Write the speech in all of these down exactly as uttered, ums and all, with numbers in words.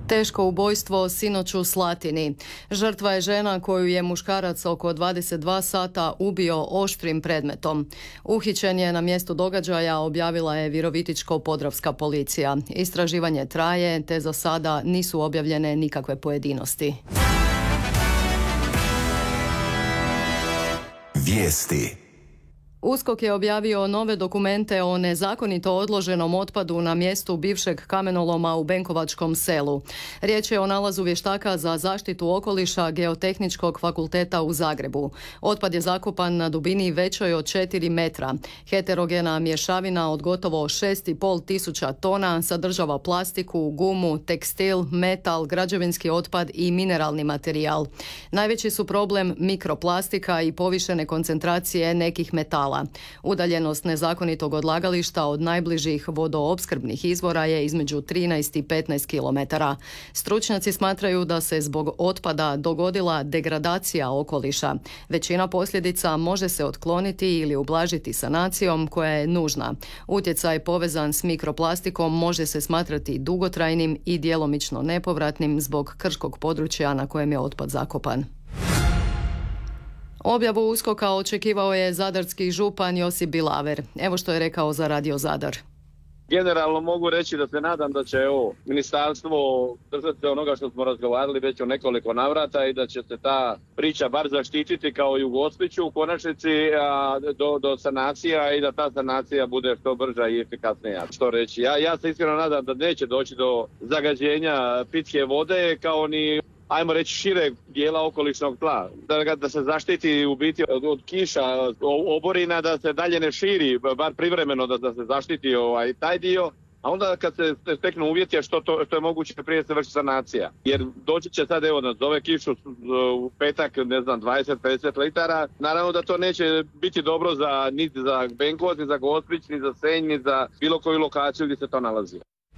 Teško ubojstvo sinoć u Slatini. Žrtva je žena koju je muškarac oko dvadeset dva sata ubio oštrim predmetom. Uhićen je na mjestu događaja, objavila je Virovitičko-podravska policija. Istraživanje traje, te za sada nisu objavljene nikakve pojedinosti. Vijesti. USKOK je objavio nove dokumente o nezakonito odloženom otpadu na mjestu bivšeg kamenoloma u Benkovačkom selu. Riječ je o nalazu vještaka za zaštitu okoliša Geotehničkog fakulteta u Zagrebu. Otpad je zakopan na dubini većoj od četiri metra. Heterogena mješavina od gotovo šest i pol tisuća tona sadržava plastiku, gumu, tekstil, metal, građevinski otpad i mineralni materijal. Najveći su problem mikroplastika i povišene koncentracije nekih metala. Udaljenost nezakonitog odlagališta od najbližih vodoopskrbnih izvora je između trinaest i petnaest kilometara. Stručnjaci smatraju da se zbog otpada dogodila degradacija okoliša. Većina posljedica može se otkloniti ili ublažiti sanacijom koja je nužna. Utjecaj povezan s mikroplastikom može se smatrati dugotrajnim i djelomično nepovratnim zbog krškog područja na kojem je otpad zakopan. Objavu USKOK-a očekivao je zadarski župan Josip Bilaver. Evo što je rekao za Radio Zadar. Generalno mogu reći da se nadam da će evo, ministarstvo držati se onoga što smo razgovarali već o nekoliko navrata i da će se ta priča bar zaštititi kao i u Gospiću u konačnici a, do, do sanacija i da ta sanacija bude što brža i efikasnija. Što reći, ja, ja se iskreno nadam da neće doći do zagađenja pitke vode kao ni ajmo reći šireg dijela okolišnog tla, da, da se zaštiti u biti od, od kiša, oborina, da se dalje ne širi, bar privremeno da, da se zaštiti ovaj, taj dio, a onda kad se steknu uvjeti što, to, što je moguće prije se vrši sanacija. Jer doći će sad, evo, na zove kišu u petak, ne znam, dvadeset do pedeset litara, naravno da to neće biti dobro za, ni za Benkovac, ni za Gospić, ni za Senj, ni za bilo koju lokaciju gdje se to nalazi.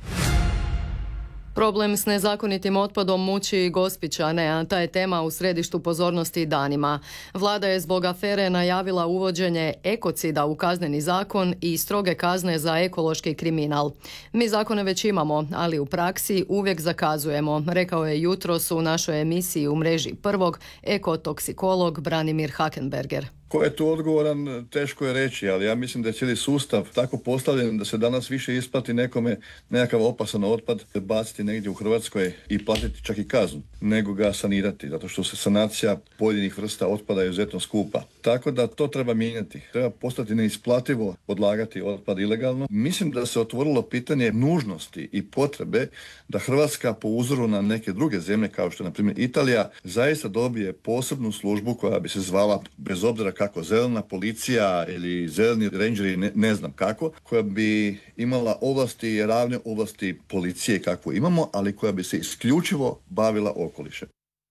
Problem s nezakonitim otpadom muči i Gospićane, a ta je tema u središtu pozornosti danima. Vlada je zbog afere najavila uvođenje ekocida u kazneni zakon i stroge kazne za ekološki kriminal. Mi zakone već imamo, ali u praksi uvijek zakazujemo, rekao je jutros u našoj emisiji u mreži Prvog ekotoksikolog Branimir Hakenberger. Ko je tu odgovoran, teško je reći, ali ja mislim da je cijeli sustav tako postavljen da se danas više isplati nekome nekakav opasan otpad baciti negdje u Hrvatskoj i platiti čak i kaznu, nego ga sanirati, zato što se sanacija pojedinih vrsta otpada je izuzetno skupa. Tako da to treba mijenjati. Treba postati neisplativo odlagati otpad ilegalno. Mislim da se otvorilo pitanje nužnosti i potrebe da Hrvatska po uzoru na neke druge zemlje, kao što je na primjer Italija, zaista dobije posebnu službu koja bi se zvala, bez obzira kako zelena policija ili zeleni rangeri, ne, ne znam kako, koja bi imala ovlasti, ravne ovlasti policije kakvu imamo, ali koja bi se isključivo bavila okolišem.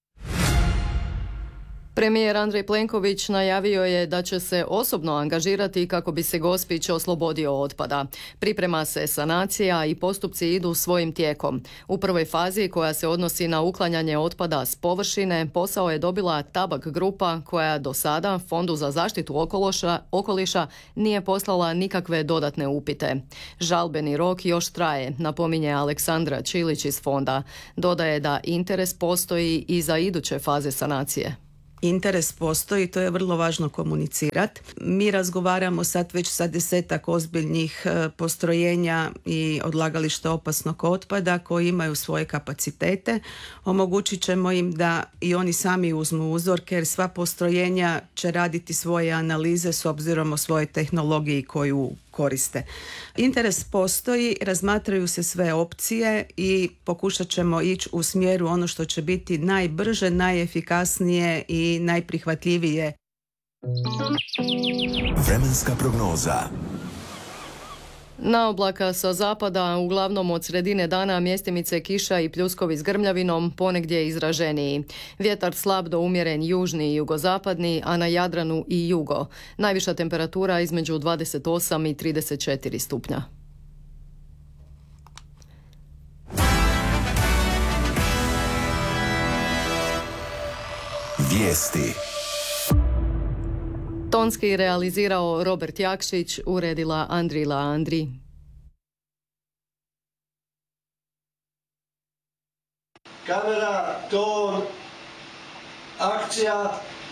Premijer Andrej Plenković najavio je da će se osobno angažirati kako bi se Gospić oslobodio otpada. Priprema se sanacija i postupci idu svojim tijekom. U prvoj fazi, koja se odnosi na uklanjanje otpada s površine, posao je dobila Tabak grupa koja do sada Fondu za zaštitu okoliša, okoliša nije poslala nikakve dodatne upite. Žalbeni rok još traje, napominje Aleksandra Čilić iz fonda. Dodaje da interes postoji i za iduće faze sanacije. Interes postoji, to je vrlo važno komunicirati. Mi razgovaramo sad već sa desetak ozbiljnih postrojenja i odlagališta opasnog otpada koji imaju svoje kapacitete. Omogućit ćemo im da i oni sami uzmu uzorke, jer sva postrojenja će raditi svoje analize s obzirom o svojoj tehnologiji koju koriste. Interes postoji, razmatraju se sve opcije i pokušat ćemo ići u smjeru ono što će biti najbrže, najefikasnije i najprihvatljivije. Vremenska prognoza. Na oblaka sa zapada, uglavnom od sredine dana, mjestimice kiša i pljuskovi s grmljavinom, ponegdje izraženiji. Vjetar slab do umjeren južni i jugozapadni, a na Jadranu i jugo. Najviša temperatura između dvadeset osam i trideset četiri stupnja. Vijesti. Tonski realizirao Robert Jakšić, uredila Andrila Andri. kamera, ton, akcija